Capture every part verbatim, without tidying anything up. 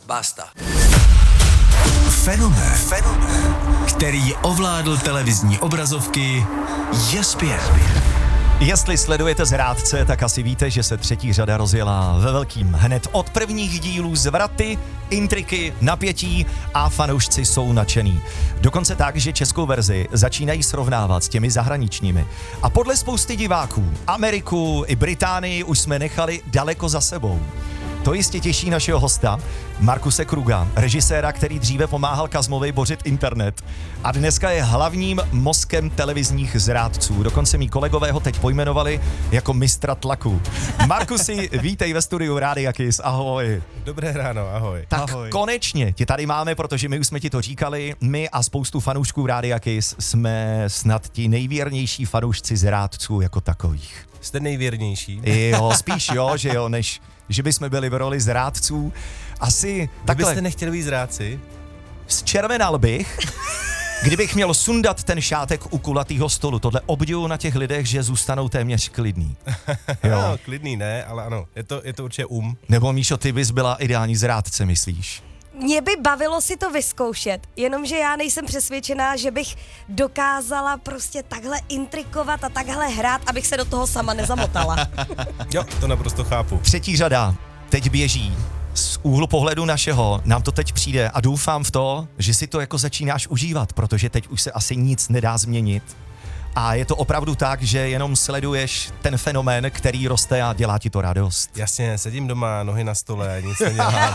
Basta. Fenomén, fenomén, který ovládl televizní obrazovky, je zpět. Jestli sledujete Zrádce, tak asi víte, že se třetí řada rozjela ve velkým hned od prvních dílů, zvraty, intriky, napětí a fanoušci jsou nadšený. Dokonce tak, že českou verzi začínají srovnávat s těmi zahraničními. A podle spousty diváků Ameriku i Británii už jsme nechali daleko za sebou. To jistě těší našeho hosta, Markuse Kruga, režiséra, který dříve pomáhal Kazmovi bořit internet a dneska je hlavním mozkem televizních zrádců. Dokonce mý kolegové ho teď pojmenovali jako mistra tlaku. Markusi, vítej ve studiu Rádia Kiss, ahoj. Dobré ráno, ahoj. Tak ahoj. Konečně tě tady máme, protože my už jsme ti to říkali, my a spoustu fanoušků Rádia Kiss jsme snad ti nejvěrnější fanoušci zrádců jako takových. Jste nejvěrnější. Jo, spíš jo, že jo, než že bychom byli v roli zrádců. Asi Vy takhle. byste nechtěli být zrádci? Zčervenal bych, kdybych měl sundat ten šátek u kulatýho stolu. Tohle obdivuju na těch lidech, že zůstanou téměř klidný. Jo. No, klidný ne, ale ano, je to, je to určitě um. Nebo Míšo, ty bys byla ideální zrádce, myslíš? Mě by bavilo si to vyzkoušet, jenomže já nejsem přesvědčená, že bych dokázala prostě takhle intrikovat a takhle hrát, abych se do toho sama nezamotala. Jo, to naprosto chápu. Třetí řada teď běží. Z úhlu pohledu našeho nám to teď přijde a doufám v to, že si to jako začínáš užívat, protože teď už se asi nic nedá změnit. A je to opravdu tak, že jenom sleduješ ten fenomén, který roste a dělá ti to radost. Jasně, sedím doma, nohy na stole, nic nedělám.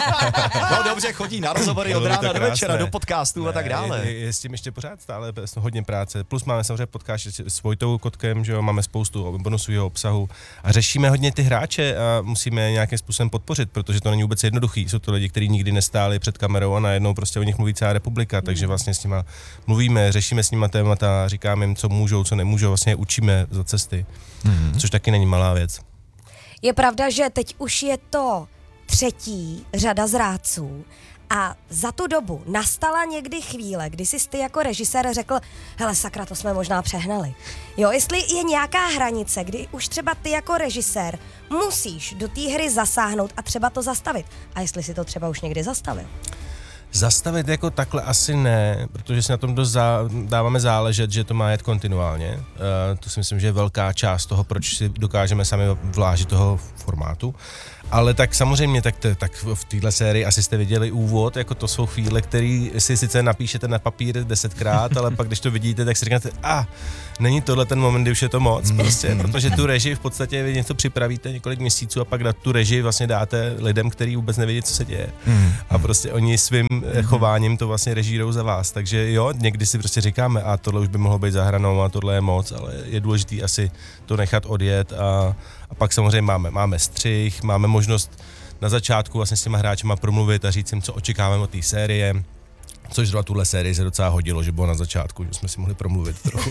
No dobře, chodí na rozhovory od rána do večera, do podcastů a tak dále. Je, je, je s tím ještě pořád stále hodně práce. Plus máme samozřejmě podcast s Vojtou Kotkem, že jo, máme spoustu bonusového obsahu a řešíme hodně ty hráče a musíme je nějakým způsobem podpořit, protože to není vůbec jednoduchý. Jsou to lidi, kteří nikdy nestáli před kamerou a najednou prostě o nich mluví celá republika, takže vlastně s nima mluvíme, řešíme s nima témata, říkáme jim, co můžou, co nemůžou, vlastně je učíme za cesty, mm-hmm. což taky není malá věc. Je pravda, že teď už je to třetí řada zrádců a za tu dobu nastala někdy chvíle, kdy jsi ty jako režisér řekl, hele sakra, to jsme možná přehnali. Jo, jestli je nějaká hranice, kdy už třeba ty jako režisér musíš do té hry zasáhnout a třeba to zastavit. A jestli si to třeba už někdy zastavil? Zastavit jako takhle asi ne, protože si na tom dost zá, dáváme záležet, že to má jet kontinuálně. Uh, to si myslím, že je velká část toho, proč si dokážeme sami vlážit toho formátu. Ale tak samozřejmě, tak, t- tak v téhle sérii asi jste viděli úvod, jako to jsou chvíle, které si sice napíšete na papír desetkrát, ale pak když to vidíte, tak si říkáte, a ah, není tohle ten moment, kdy už je to moc, prostě, protože tu režii v podstatě vy něco připravíte několik měsíců a pak na tu režii vlastně dáte lidem, kteří vůbec nevědí, co se děje. A prostě oni svým chováním to vlastně režírou za vás, takže jo, někdy si prostě říkáme, a tohle už by mohlo být za hranou a tohle je moc, ale je důležitý asi to nechat odjet a A pak samozřejmě máme, máme střih, máme možnost na začátku vlastně s těma hráčima promluvit a říct jim, co očekáváme od té série, což zrovna tuhle sérii se docela hodilo, že bylo na začátku, že jsme si mohli promluvit trochu.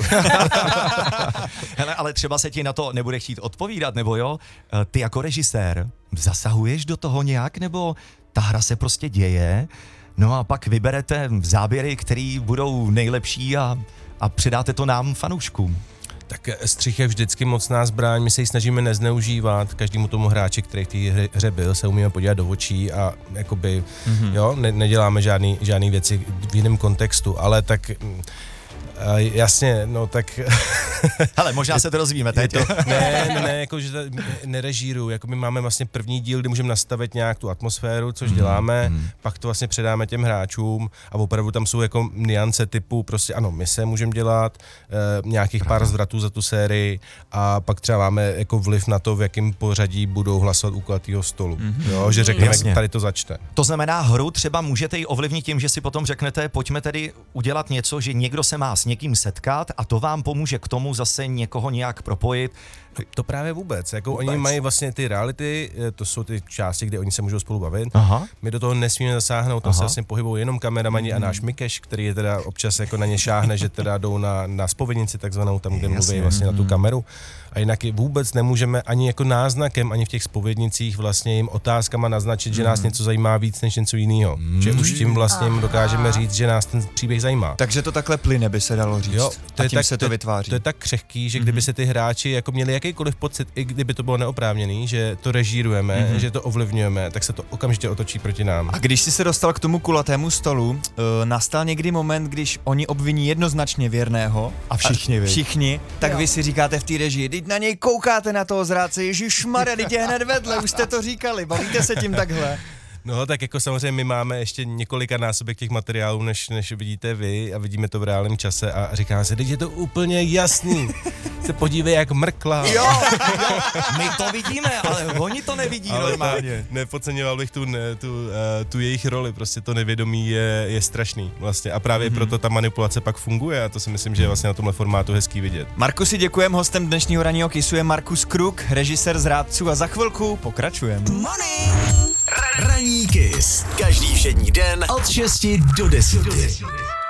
Hele, ale třeba se ti na to nebude chtít odpovídat, nebo jo? Ty jako režisér zasahuješ do toho nějak, nebo ta hra se prostě děje, no a pak vyberete záběry, které budou nejlepší a, a předáte to nám, fanouškům? Tak střih je vždycky mocná zbraň, my se ji snažíme nezneužívat, každému tomu hráči, který v té hře byl, se umíme podívat do očí a jakoby, mm-hmm. jo, ne, neděláme žádný, žádný věci v jiném kontextu, ale tak Uh, jasně, no tak... Hele, možná se to rozvíme teď. To, ne, ne, ne, jako, že nerežíru, jako my máme vlastně první díl, kdy můžeme nastavit nějak tu atmosféru, což mm, děláme, mm. pak to vlastně předáme těm hráčům a opravdu tam jsou jako niance typu, prostě ano, my se můžeme dělat uh, nějakých Pravda. pár zvratů za tu sérii a pak třeba máme jako vliv na to, v jakém pořadí budou hlasovat u kulatýho stolu, mm-hmm. jo, že řekneme, Jasně. tady to začne. To znamená, hru třeba můžete ji ovlivnit tím, že si potom řeknete, pojďme tedy udělat něco, že někdo se má s někým setkat a to vám pomůže k tomu zase někoho nějak propojit. No, to právě vůbec, jako vůbec. Oni mají vlastně ty reality, to jsou ty části, kde oni se můžou spolu bavit. Aha. My do toho nesmíme zasáhnout, tam se vlastně pohybují jenom kameramani mm. a náš Mikeš, který je teda občas jako na ně šáhne, že teda jdou na, na zpovědnici takzvanou, tam, kde Jasně. mluví vlastně mm. na tu kameru. A jinak vůbec nemůžeme ani jako náznakem, ani v těch zpovědnicích vlastně jim otázkama naznačit, mm. že nás něco zajímá víc než něco jiného. Mm. Že už tím vlastně jim dokážeme říct, že nás ten příběh zajímá. Takže to takhle plyne by se dalo říct. Jo, to a je tím tak, se to to vytváří. To je tak křehký, že kdyby se ty hráči jako měli jakýkoliv pocit, i kdyby to bylo neoprávněný, že to režírujeme, mm-hmm. že to ovlivňujeme, tak se to okamžitě otočí proti nám. A když jsi se dostal k tomu kulatému stolu, uh, nastal někdy moment, když oni obviní jednoznačně věrného A všichni, a vy. všichni, tak Jo. vy si říkáte v té režii, teď na něj koukáte na toho zrádce, ježišmarja, teď je hned vedle, už jste to říkali, bavíte se tím takhle. No, tak jako samozřejmě my máme ještě několika násobek těch materiálů, než, než vidíte vy a vidíme to v reálném čase a říkáme se, teď je to úplně jasný. Se podívej, jak mrkla. Jo, jo, my to vidíme, ale oni to nevidí Ale normálně. ta, nepodceňoval bych tu, ne, tu, uh, tu jejich roli, prostě to nevědomí je, je strašný vlastně a právě mm-hmm. proto ta manipulace pak funguje a to si myslím, že je vlastně na tomhle formátu hezký vidět. Markusi, děkujem, hostem dnešního ranního Kissu je Markus Kruk, režisér Zrádců a za chvilku pokračujeme. Ranní Kiss. Každý všední den od šesti do deseti.